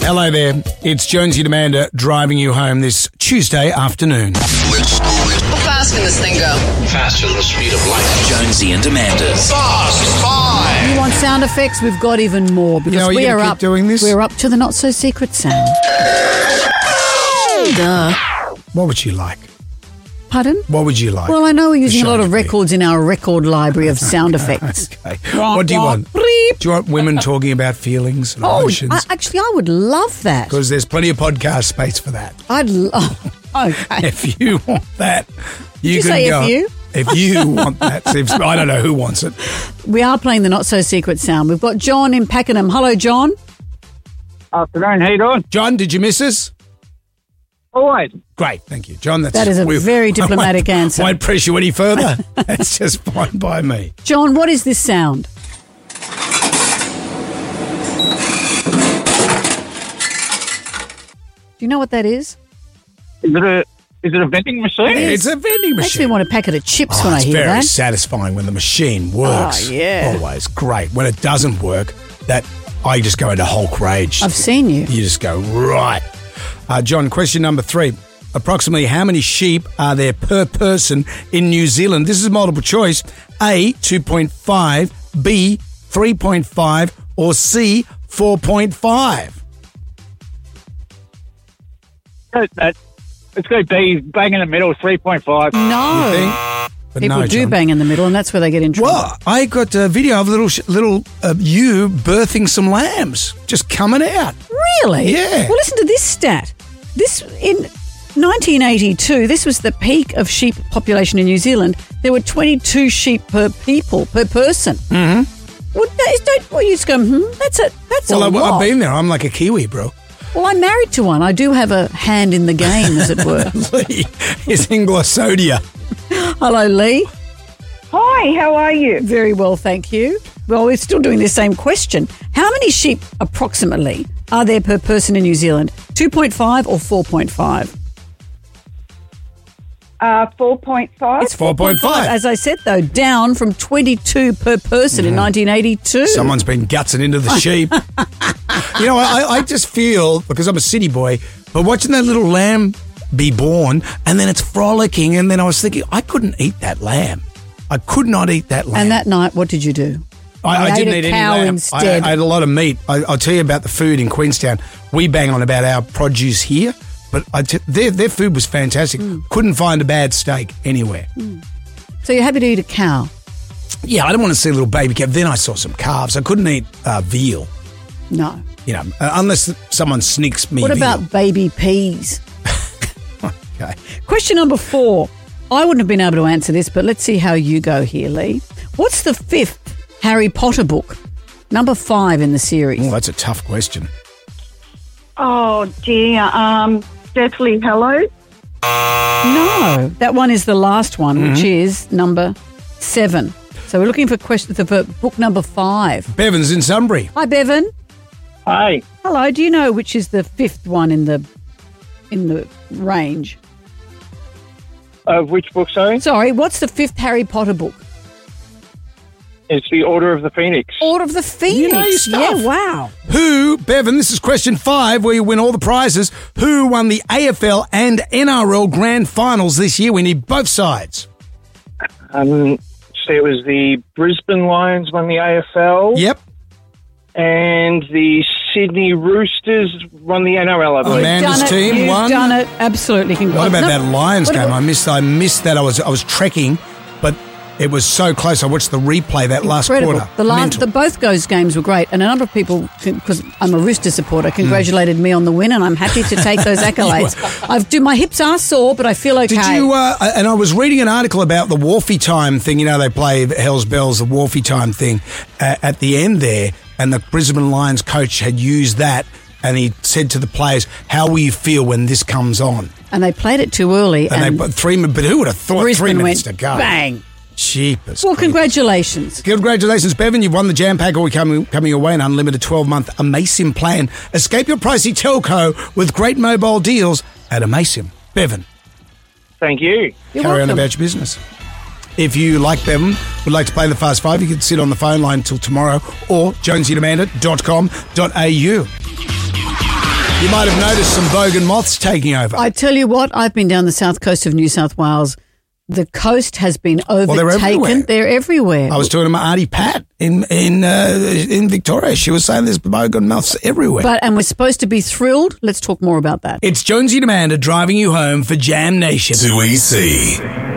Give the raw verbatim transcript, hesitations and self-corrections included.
Hello there. It's Jonesy and Amanda driving you home this Tuesday afternoon. How fast can this thing go? Faster than the speed of light. Jonesy and Amanda's Fast Five. You want sound effects? We've got even more because You know, are you we gonna are keep up doing this? We're up to the not so secret sound. Duh. What would you like? Pardon? What would you like? Well, I know we're using a show lot to of be? records in our record library of sound effects. Okay. What do you want? Do you want women talking about feelings and Oh, emotions? I, actually, I would love that. Because there's plenty of podcast space for that. I'd love. Okay. If you want that, you you can say go. if you? If you want that, if, I don't know who wants it. We are playing the not so secret sound. We've got John in Pakenham. Hello, John. Afternoon, how you doing? John, did you miss us? Always. Great, thank you, John. That's That is a we- very diplomatic I won't, answer. Won't press you any further. That's just fine by me. John, what is this sound? Do you know what that is? Is it a is it a vending machine? It's a vending Makes me machine. want a packet of chips Oh, when I it's hear very that. satisfying when the machine works. Oh, yeah. Always great. When it doesn't work, that I just go into Hulk rage. I've seen you. You just go, right. Uh, John, question number three. Approximately how many sheep are there per person in New Zealand? This is multiple choice. A, two point five, B, three point five, or C, four point five? That, that, it's going to be bang in the middle, three point five. No. You think? But People no, do John. bang in the middle, and that's where they get in trouble. Well, I got a video of little sh- little uh, you birthing some lambs just coming out. Really? Yeah. Well, listen to this stat. This in nineteen eighty-two, this was the peak of sheep population in New Zealand. There were twenty-two sheep per people, per person. Mm-hmm. Well, that is, don't, well, you just go, hmm, that's a, that's Well, a I, lot. I've been there. I'm like a Kiwi, bro. Well, I'm married to one. I do have a hand in the game, as it were. Lee is in Glossodia. Hello, Lee. Hi, how are you? Very well, thank you. Well, we're still doing the same question. How many sheep, approximately, are there per person in New Zealand? two point five or four point five? Uh, four point five. It's four point five. As I said, though, down from twenty-two per person in nineteen eighty-two. Someone's been gutsing into the sheep. You know, I, I just feel, because I'm a city boy, but watching that little lamb be born and then it's frolicking, and then I was thinking, I couldn't eat that lamb. I could not eat that lamb. And that night, what did you do? I, You I ate didn't a eat cow any lamb. I, instead. I had a lot of meat. I, I'll tell you about the food in Queenstown. We bang on about our produce here, but I t- their, their food was fantastic. Mm. Couldn't find a bad steak anywhere. So you're happy to eat a cow? Yeah, I didn't want to see a little baby calf. Then I saw some calves. I couldn't eat uh, veal, No. you know, uh, unless someone sneaks me What veal. about baby peas? Okay. Question number four. I wouldn't have been able to answer this, but let's see how you go here, Lee. What's the fifth Harry Potter book? Number five in the series. Oh, that's a tough question. Oh dear. Um, Deathly Hallows. No, that one is the last one, Mm-hmm. which is number seven. So we're looking for question for book number five. Bevan's in Sunbury. Hi, Bevan. Hey, Hello. Do you know which is the fifth one in the in the range? of which book, sorry? Sorry, what's the fifth Harry Potter book? It's the Order of the Phoenix. Order of the Phoenix. You know your stuff. Yeah, wow. Who, Bevan, this is question five, where you win all the prizes. Who won the A F L and N R L grand finals this year? We need both sides. Um, so it was the Brisbane Lions won the A F L. Yep. And the Sydney Roosters won the N R L, I believe. Amanda's Done it. team You've won. done it. Absolutely. What about No, that Lions what game? about- I missed. I missed that. I was. I was trekking, but it was so close. I watched the replay that last Incredible. quarter. The last, Mental. the both those games were great, and a number of people, because I'm a Rooster supporter, congratulated me on the win, and I'm happy to take those accolades. I've do my hips are sore, but I feel okay. Did you? Uh, and I was reading an article about the Wharfie time thing. You know, they play Hell's Bells, the Wharfie time thing uh, at the end there, and the Brisbane Lions coach had used that. And he said to the players, "How will you feel when this comes on?" And they played it too early, And, and, they put three. But who would have thought Brisbane three minutes went to go? bang. Cheapest. Well, congratulations. Congratulations, Bevan. You've won the Jam Pack, or we're coming, coming away an unlimited twelve-month Amasim plan. Escape your pricey telco with great mobile deals at Amasim. Bevan, Thank you. You're carry welcome. on about your business. If you, like Bevan, would like to play the Fast Five, you can sit on the phone line until tomorrow or jonesy and amanda dot com dot a u. You might have noticed some bogan moths taking over. I tell you what, I've been down the south coast of New South Wales. The coast has been overtaken. Well, they're everywhere. They're everywhere. I was talking to my auntie Pat in in uh, in Victoria. She was saying there's bogan moths everywhere. But and we're supposed to be thrilled. Let's talk more about that. It's Jonesy and Amanda driving you home for Jam Nation. two E C.